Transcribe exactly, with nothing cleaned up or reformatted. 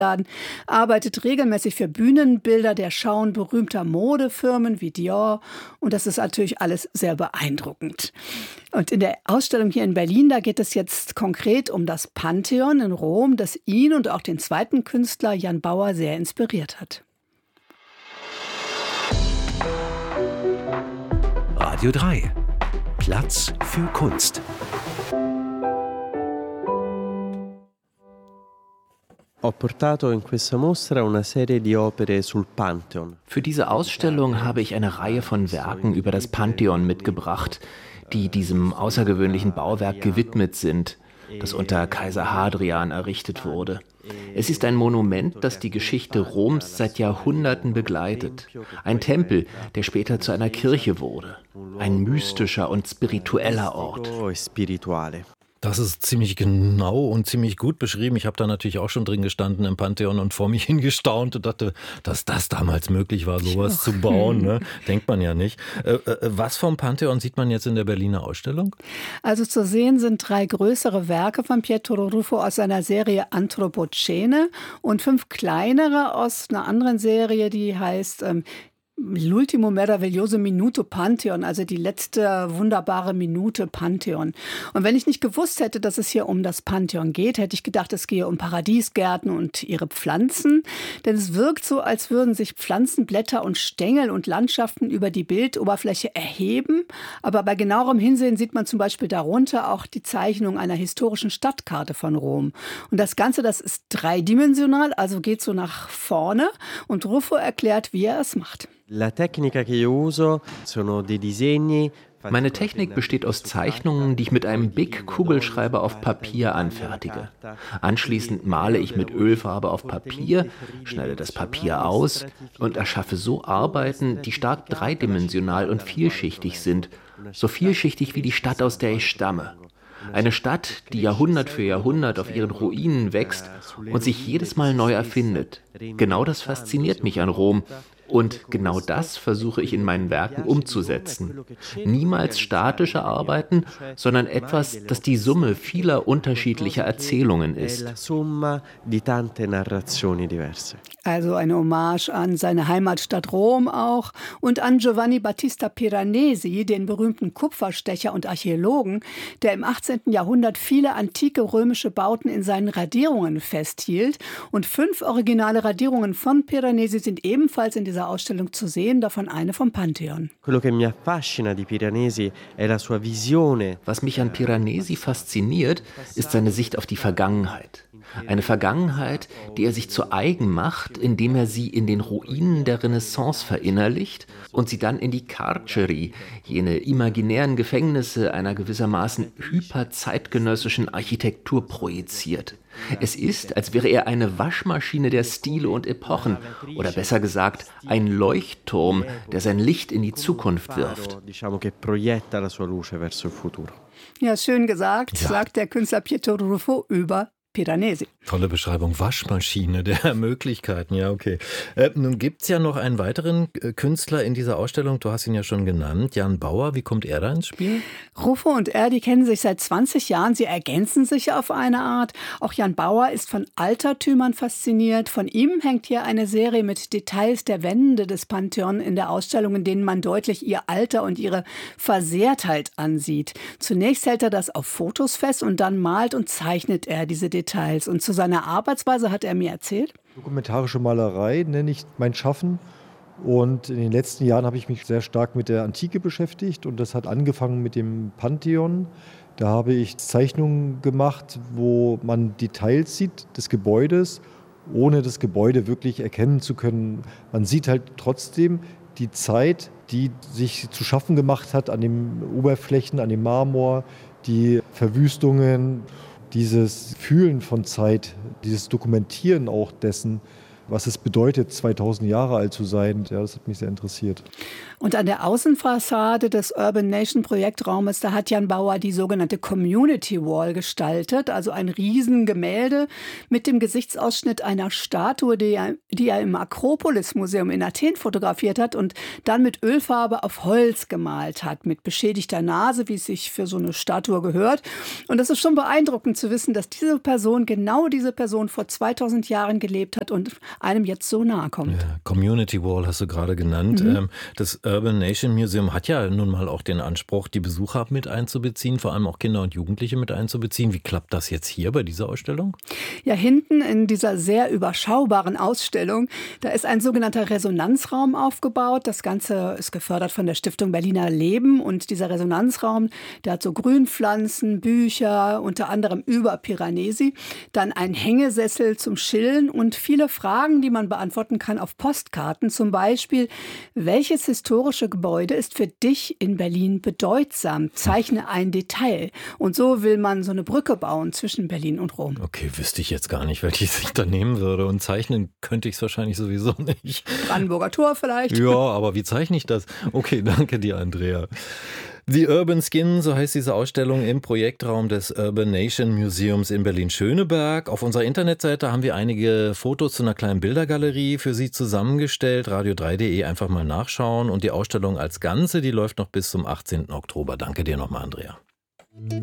arbeitet regelmäßig für Bühnenbilder der Schauen berühmter Modefirmen wie Dior. Und das ist natürlich alles sehr beeindruckend. Und in der Ausstellung hier in Berlin, da geht es jetzt konkret um das Pantheon in Rom, das ihn und auch den zweiten Künstler Jan Bauer sehr inspiriert hat. Radio drei. Platz für Kunst. Für diese Ausstellung habe ich eine Reihe von Werken über das Pantheon mitgebracht, die diesem außergewöhnlichen Bauwerk gewidmet sind, das unter Kaiser Hadrian errichtet wurde. Es ist ein Monument, das die Geschichte Roms seit Jahrhunderten begleitet. Ein Tempel, der später zu einer Kirche wurde. Ein mystischer und spiritueller Ort. Das ist ziemlich genau und ziemlich gut beschrieben. Ich habe da natürlich auch schon drin gestanden im Pantheon und vor mich hingestaunt und dachte, dass das damals möglich war, sowas zu bauen. Ne? Denkt man ja nicht. Äh, äh, was vom Pantheon sieht man jetzt in der Berliner Ausstellung? Also zu sehen sind drei größere Werke von Pietro Ruffo aus seiner Serie Anthropocene und fünf kleinere aus einer anderen Serie, die heißt ähm, L'ultimo meraviglioso minuto Pantheon, also die letzte wunderbare Minute Pantheon. Und wenn ich nicht gewusst hätte, dass es hier um das Pantheon geht, hätte ich gedacht, es gehe um Paradiesgärten und ihre Pflanzen. Denn es wirkt so, als würden sich Pflanzen, Blätter und Stängel und Landschaften über die Bildoberfläche erheben. Aber bei genauerem Hinsehen sieht man zum Beispiel darunter auch die Zeichnung einer historischen Stadtkarte von Rom. Und das Ganze, das ist dreidimensional, also geht so nach vorne. Und Ruffo erklärt, wie er es macht. Meine Technik besteht aus Zeichnungen, die ich mit einem Big-Kugelschreiber auf Papier anfertige. Anschließend male ich mit Ölfarbe auf Papier, schneide das Papier aus und erschaffe so Arbeiten, die stark dreidimensional und vielschichtig sind, so vielschichtig wie die Stadt, aus der ich stamme. Eine Stadt, die Jahrhundert für Jahrhundert auf ihren Ruinen wächst und sich jedes Mal neu erfindet. Genau das fasziniert mich an Rom. Und genau das versuche ich in meinen Werken umzusetzen. Niemals statische Arbeiten, sondern etwas, das die Summe vieler unterschiedlicher Erzählungen ist. Also eine Hommage an seine Heimatstadt Rom auch und an Giovanni Battista Piranesi, den berühmten Kupferstecher und Archäologen, der im achtzehnten Jahrhundert viele antike römische Bauten in seinen Radierungen festhielt. Und fünf originale Radierungen von Piranesi sind ebenfalls in dieser Ausstellung zu sehen, davon eine vom Pantheon. Was mich an Piranesi fasziniert, ist seine Sicht auf die Vergangenheit. Eine Vergangenheit, die er sich zu eigen macht, indem er sie in den Ruinen der Renaissance verinnerlicht und sie dann in die Carceri, jene imaginären Gefängnisse einer gewissermaßen hyperzeitgenössischen Architektur projiziert. Es ist, als wäre er eine Waschmaschine der Stile und Epochen oder besser gesagt ein Leuchtturm, der sein Licht in die Zukunft wirft. Ja, schön gesagt, ja. Sagt der Künstler Pietro Ruffo über Piranesi. Tolle Beschreibung, Waschmaschine der Möglichkeiten, ja okay. Äh, nun gibt es ja noch einen weiteren äh, Künstler in dieser Ausstellung, du hast ihn ja schon genannt, Jan Bauer. Wie kommt er da ins Spiel? Ruffo und er, die kennen sich seit zwanzig Jahren, sie ergänzen sich auf eine Art. Auch Jan Bauer ist von Altertümern fasziniert. Von ihm hängt hier eine Serie mit Details der Wände des Pantheon in der Ausstellung, in denen man deutlich ihr Alter und ihre Versehrtheit ansieht. Zunächst hält er das auf Fotos fest und dann malt und zeichnet er diese Details. Und zu seiner Arbeitsweise hat er mir erzählt: Dokumentarische Malerei nenne ich mein Schaffen. Und in den letzten Jahren habe ich mich sehr stark mit der Antike beschäftigt. Und das hat angefangen mit dem Pantheon. Da habe ich Zeichnungen gemacht, wo man Details sieht des Gebäudes, ohne das Gebäude wirklich erkennen zu können. Man sieht halt trotzdem die Zeit, die sich zu schaffen gemacht hat an den Oberflächen, an dem Marmor, die Verwüstungen. Dieses Fühlen von Zeit, dieses Dokumentieren auch dessen, was es bedeutet, zweitausend Jahre alt zu sein. Ja, das hat mich sehr interessiert. Und an der Außenfassade des Urban Nation Projektraumes, da hat Jan Bauer die sogenannte Community Wall gestaltet, also ein Riesengemälde mit dem Gesichtsausschnitt einer Statue, die er, die er im Akropolis-Museum in Athen fotografiert hat und dann mit Ölfarbe auf Holz gemalt hat, mit beschädigter Nase, wie es sich für so eine Statue gehört. Und das ist schon beeindruckend zu wissen, dass diese Person, genau diese Person vor zweitausend Jahren gelebt hat und einem jetzt so nahe kommt. Ja, Community Wall hast du gerade genannt. Mhm. Das Urban Nation Museum hat ja nun mal auch den Anspruch, die Besucher mit einzubeziehen, vor allem auch Kinder und Jugendliche mit einzubeziehen. Wie klappt das jetzt hier bei dieser Ausstellung? Ja, hinten in dieser sehr überschaubaren Ausstellung, da ist ein sogenannter Resonanzraum aufgebaut. Das Ganze ist gefördert von der Stiftung Berliner Leben und dieser Resonanzraum, der hat so Grünpflanzen, Bücher, unter anderem über Piranesi, dann ein Hängesessel zum Chillen und viele Fragen, die man beantworten kann auf Postkarten. Zum Beispiel, welches historische Gebäude ist für dich in Berlin bedeutsam? Zeichne ein Detail. Und so will man so eine Brücke bauen zwischen Berlin und Rom. Okay, wüsste ich jetzt gar nicht, welches ich da nehmen würde. Und zeichnen könnte ich es wahrscheinlich sowieso nicht. Brandenburger Tor vielleicht. Ja, aber wie zeichne ich das? Okay, danke dir, Andrea. The Urban Skin, so heißt diese Ausstellung im Projektraum des Urban Nation Museums in Berlin-Schöneberg. Auf unserer Internetseite haben wir einige Fotos zu einer kleinen Bildergalerie für Sie zusammengestellt. radio drei punkt de, einfach mal nachschauen. Und die Ausstellung als Ganze, die läuft noch bis zum achtzehnten Oktober. Danke dir nochmal, Andrea.